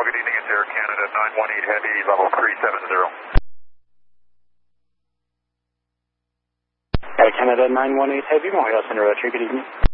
good evening. It's Air Canada 918 Heavy, level 370. Air Canada 918 Heavy, Montreal Center, good evening.